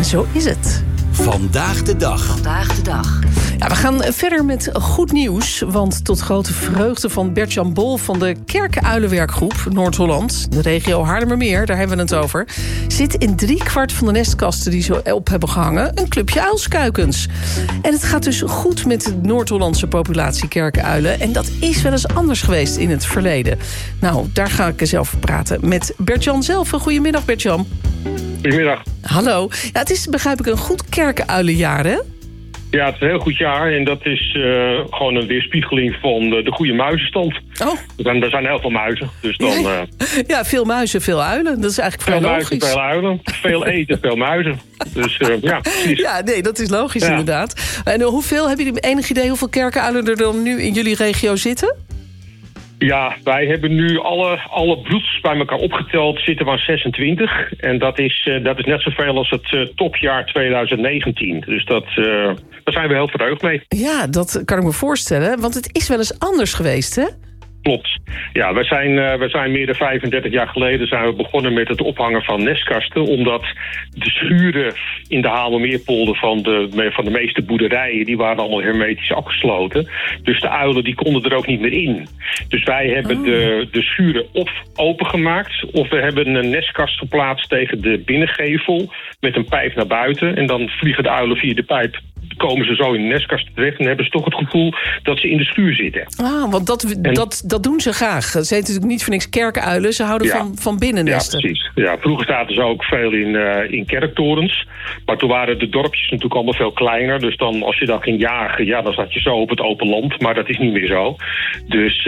En zo is het. Vandaag de dag. Ja, we gaan verder met goed nieuws. Want tot grote vreugde van Bert-Jan Bol van de Kerkuilenwerkgroep Noord-Holland, de regio Haarlemmermeer, daar hebben we het over, zit in 3/4 van de nestkasten die zo op hebben gehangen een clubje uilskuikens. En het gaat dus goed met de Noord-Hollandse populatie kerkuilen. En dat is wel eens anders geweest in het verleden. Nou, daar ga ik eens over praten met Bert-Jan zelf. Goedemiddag, Bert-Jan. Goedemiddag. Hallo. Ja, het is, begrijp ik, een goed kerkuilenjaar, hè? Ja, het is een heel goed jaar en dat is gewoon een weerspiegeling van de goede muizenstand. Oh. Er zijn heel veel muizen, dus dan... ja, veel muizen, veel uilen. Dat is eigenlijk vrij logisch. Veel muizen, veel uilen. Veel eten, veel muizen. Dus ja, precies. Ja, nee, dat is logisch inderdaad. En hebben jullie enig idee hoeveel kerkuilen er dan nu in jullie regio zitten? Ja, wij hebben nu alle broeds bij elkaar opgeteld, zitten we aan 26. En dat is net zoveel als het topjaar 2019. Dus daar zijn we heel verheugd mee. Ja, dat kan ik me voorstellen. Want het is wel eens anders geweest, hè? Klopt. Ja, we zijn meer dan 35 jaar geleden zijn we begonnen met het ophangen van nestkasten. Omdat de schuren in de Haarlemmermeerpolder van de meeste boerderijen, die waren allemaal hermetisch afgesloten. Dus de uilen die konden er ook niet meer in. Dus wij hebben de schuren of opengemaakt, of we hebben een nestkast geplaatst tegen de binnengevel met een pijp naar buiten. En dan vliegen de uilen via de pijp, komen ze zo in de nestkast terecht en hebben ze toch het gevoel dat ze in de schuur zitten. Want dat doen ze graag. Ze heten natuurlijk niet voor niks kerkuilen. Ze houden van binnennesten. Ja, precies. Ja, vroeger zaten ze ook veel in kerktorens. Maar toen waren de dorpjes natuurlijk allemaal veel kleiner. Dus dan, als je dan ging jagen, dan zat je zo op het open land. Maar dat is niet meer zo. Dus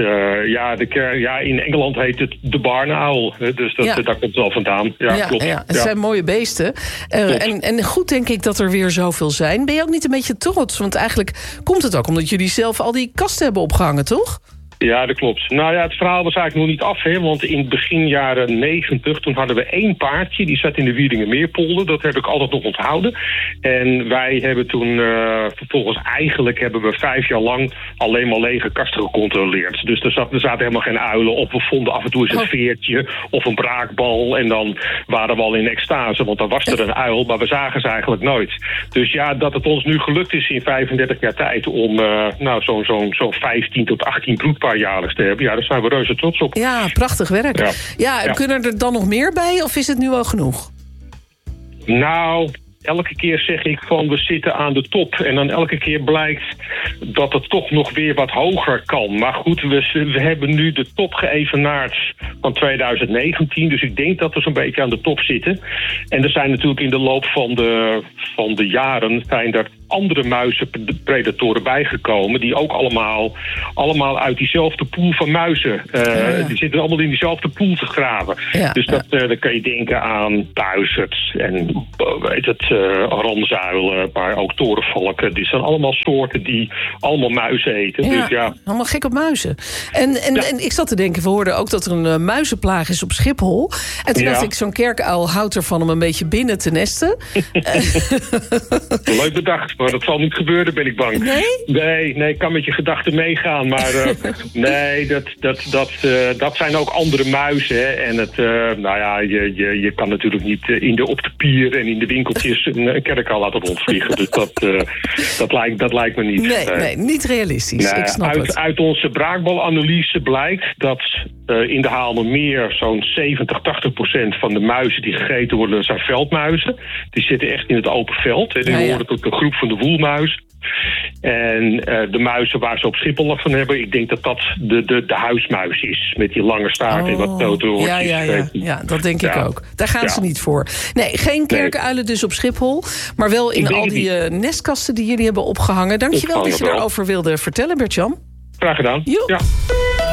in Engeland heet het de barnuil. Dus daar komt het wel vandaan. Ja, klopt. Ja, het zijn mooie beesten. En goed denk ik dat er weer zoveel zijn. Ben je ook niet een beetje trots? Want eigenlijk komt het ook omdat jullie zelf al die kasten hebben opgehangen, toch? Ja, dat klopt. Nou ja, het verhaal was eigenlijk nog niet af, hè, want in begin jaren 90, toen hadden we 1 paardje, die zat in de Wiedingermeerpolder. Dat heb ik altijd nog onthouden. En wij hebben toen vervolgens hebben we 5 jaar lang alleen maar lege kasten gecontroleerd. Dus er zaten helemaal geen uilen op. We vonden af en toe eens een veertje of een braakbal. En dan waren we al in extase, want dan was er een uil, maar we zagen ze eigenlijk nooit. Dus ja, dat het ons nu gelukt is in 35 jaar tijd om zo'n 15 tot 18 broedpaar jaarlijks te hebben. Ja, daar zijn we reuze trots op. Ja, prachtig werk. Ja, kunnen er dan nog meer bij of is het nu al genoeg? Nou, elke keer zeg ik van we zitten aan de top. En dan elke keer blijkt dat het toch nog weer wat hoger kan. Maar goed, we hebben nu de top geëvenaard van 2019. Dus ik denk dat we zo'n beetje aan de top zitten. En er zijn natuurlijk in de loop van de jaren zijn er andere muizenpredatoren bijgekomen, die ook allemaal uit diezelfde pool van muizen. Die zitten allemaal in diezelfde pool te graven. Dus dan kan je denken aan buizerds en ranzuilen, maar ook torenvalken. Die zijn allemaal soorten die allemaal muizen eten. Ja, dus allemaal gek op muizen. En ik zat te denken, we hoorden ook dat er een muizenplaag is op Schiphol. En toen dacht ik, zo'n kerkuil houdt ervan om een beetje binnen te nesten. Leuk bedacht, maar dat zal niet gebeuren, ben ik bang. Nee, ik kan met je gedachten meegaan, maar nee, dat zijn ook andere muizen. Hè. En je kan natuurlijk niet op de pier en in de winkeltjes een kerkuil laten rondvliegen. Dus dat lijkt me niet. Nee, niet realistisch. Ik snap het. Uit onze braakbalanalyse blijkt dat in de Haarlemmermeer zo'n 70-80% van de muizen die gegeten worden zijn veldmuizen. Die zitten echt in het open veld. Hè. Die horen tot de groep van de woelmuis. En de muizen waar ze op Schiphol last van hebben, ik denk dat de huismuis is. Met die lange staart en wat grote oortjes. Ja, dat denk ik ook. Daar gaan ze niet voor. Nee, geen kerkuilen dus op Schiphol. Maar wel in al die nestkasten die jullie hebben opgehangen. Dankjewel dat je erover wilde vertellen, Bert-Jan. Graag gedaan. Ja.